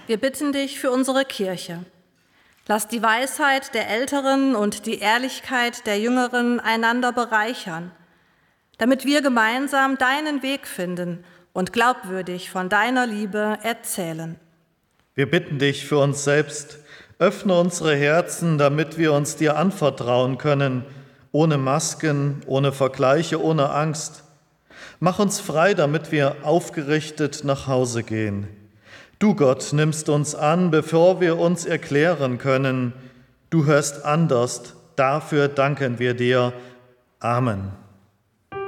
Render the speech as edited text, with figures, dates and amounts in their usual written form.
wir bitten dich für unsere Kirche. Lass die Weisheit der Älteren und die Ehrlichkeit der Jüngeren einander bereichern, damit wir gemeinsam deinen Weg finden und glaubwürdig von deiner Liebe erzählen. Wir bitten dich für uns selbst, öffne unsere Herzen, damit wir uns dir anvertrauen können, ohne Masken, ohne Vergleiche, ohne Angst. Mach uns frei, damit wir aufgerichtet nach Hause gehen. Du, Gott, nimmst uns an, bevor wir uns erklären können. Du hörst anders, dafür danken wir dir. Amen.